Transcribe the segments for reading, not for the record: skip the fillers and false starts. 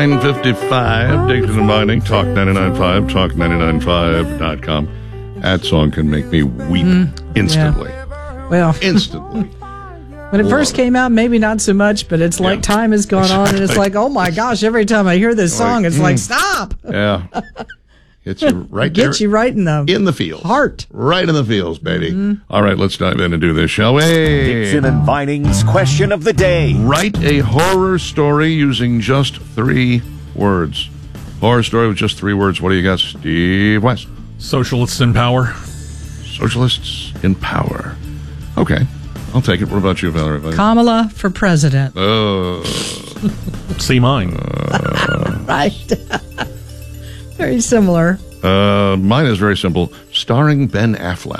9:55, Dixon and Binding, Talk 99.5, talk995.com. That song can make me weep instantly. Yeah. Well, instantly. When it first came out, maybe not so much, but it's like time has gone on, and it's like, oh my gosh, every time I hear this song, it's like, stop. Yeah. Hits you right there. Gets you right in the feels. Heart. Right in the feels, baby. Mm-hmm. All right, let's dive in and do this, shall we? Dixon and Vining's question of the day. Write a horror story using just 3 words. Horror story with just 3 words. What do you got, Steve West? Socialists in power. Socialists in power. Okay. I'll take it. What about you, Valerie? Kamala for president. Oh. See mine. Right. Very similar. Mine is very simple. Starring Ben Affleck.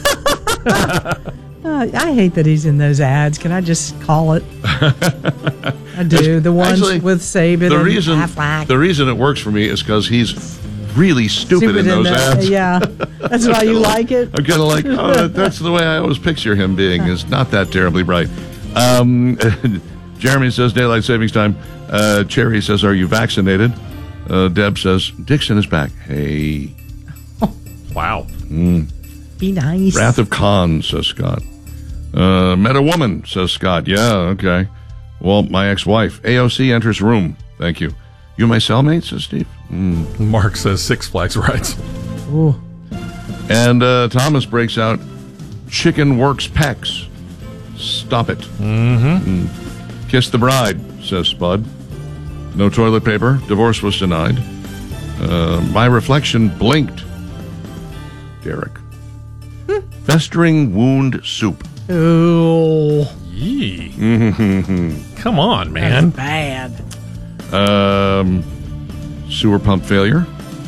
I hate that he's in those ads. Can I just call it? I do. The ones with Saban and Affleck. The reason it works for me is because he's really stupid in those ads. Yeah. That's why you like it? I'm kind of like, that's the way I always picture him being, is not that terribly bright. Jeremy says daylight savings time. Cherry says, are you vaccinated? Deb says, Dixon is back. Hey. Wow. Be nice. Wrath of Khan, says Scott. Met a woman, says Scott. Yeah, okay. Well, my ex-wife. AOC enters room. Thank you. You my cellmate, says Steve. Mark says Six Flags rides. Ooh. And Thomas breaks out, chicken works pecs. Stop it. Mm-hmm. Kiss the bride, says Spud. No toilet paper. Divorce was denied. My reflection blinked. Derek. Festering wound soup. Ooh. Yee. Come on, man. That's bad. Sewer pump failure.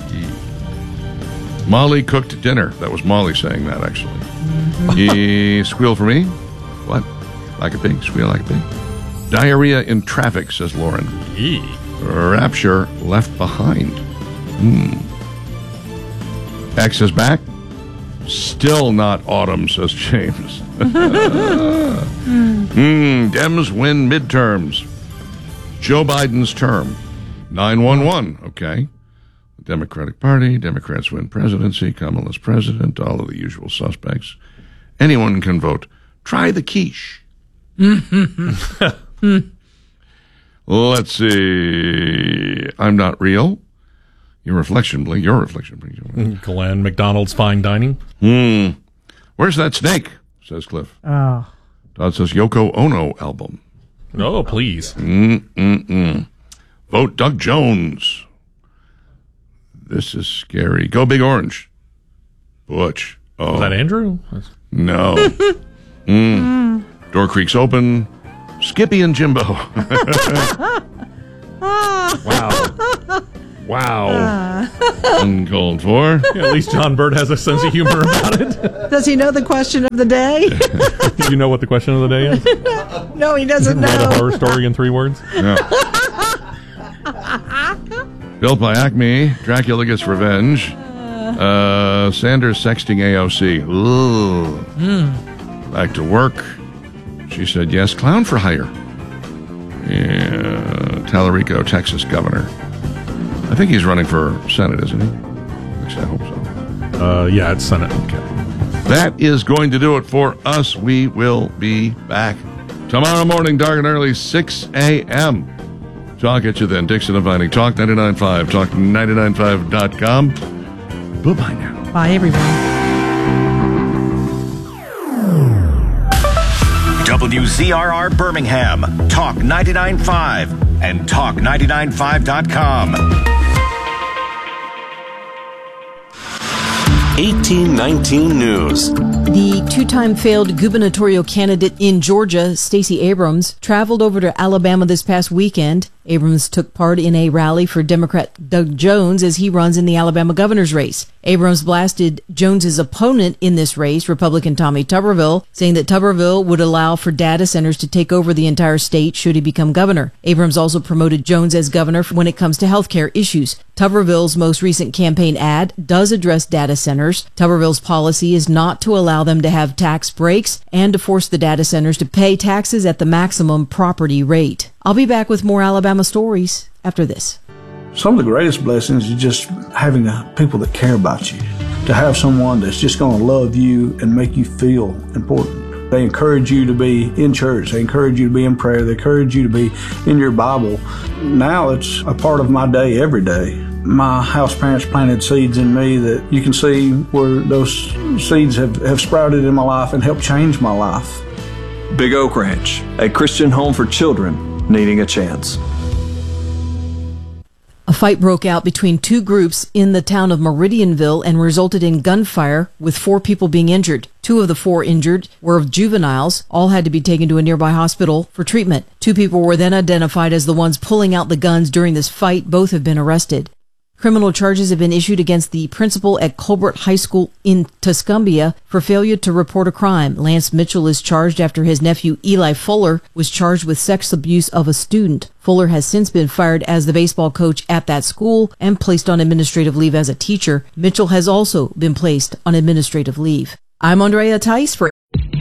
Molly cooked dinner. That was Molly saying that, actually. He squeal for me. What? Like a pig. Squeal like a pig. Diarrhea in traffic, says Lauren. Yee. Rapture left behind. X is back. Still not autumn, says James. Dems win midterms. Joe Biden's term. 911. Okay. Democratic Party. Democrats win presidency. Kamala's president. All of the usual suspects. Anyone can vote. Try the quiche. Let's see. I'm not real. Your reflection, Blink. Your reflection brings you. Glenn McDonald's Fine Dining. Where's that snake? Says Cliff. Oh. Todd says Yoko Ono album. Oh, please. Vote Doug Jones. This is scary. Go Big Orange. Butch. Oh. Is that Andrew? No. Door creaks open. Skippy and Jimbo. Wow. Uncalled for. Yeah, at least John Bird has a sense of humor about it. Does he know the question of the day? Do you know what the question of the day is? No, he doesn't know. Write a horror story in 3 words? No. Built by Acme. Dracula gets revenge. Sanders sexting AOC. Ooh. Back to work. She said yes. Clown for hire. Yeah. Tallarico, Texas governor. I think he's running for Senate, isn't he? At least I hope so. Yeah, it's Senate. Okay. That is going to do it for us. We will be back tomorrow morning, dark and early, 6 a.m. Talk at you then. Dixon and Vining. Talk 99.5. Talk995.com. Bye-bye now. Bye, everyone. WZRR Birmingham, Talk 99.5, and talk995.com. 1819 News. The 2-time failed gubernatorial candidate in Georgia, Stacey Abrams, traveled over to Alabama this past weekend. Abrams took part in a rally for Democrat Doug Jones as he runs in the Alabama governor's race. Abrams blasted Jones's opponent in this race, Republican Tommy Tuberville, saying that Tuberville would allow for data centers to take over the entire state should he become governor. Abrams also promoted Jones as governor when it comes to healthcare issues. Tuberville's most recent campaign ad does address data centers. Tuberville's policy is not to allow them to have tax breaks and to force the data centers to pay taxes at the maximum property rate. I'll be back with more Alabama stories after this. Some of the greatest blessings is just having people that care about you, to have someone that's just going to love you and make you feel important. They encourage you to be in church. They encourage you to be in prayer. They encourage you to be in your Bible. Now it's a part of my day every day. My house parents planted seeds in me that you can see where those seeds have sprouted in my life and helped change my life. Big Oak Ranch, a Christian home for children needing a chance. A fight broke out between two groups in the town of Meridianville and resulted in gunfire, with 4 people being injured. 2 of the 4 injured were juveniles. All had to be taken to a nearby hospital for treatment. 2 people were then identified as the ones pulling out the guns during this fight. Both have been arrested. Criminal charges have been issued against the principal at Colbert High School in Tuscumbia for failure to report a crime. Lance Mitchell is charged after his nephew Eli Fuller was charged with sex abuse of a student. Fuller has since been fired as the baseball coach at that school and placed on administrative leave as a teacher. Mitchell has also been placed on administrative leave. I'm Andrea Tice for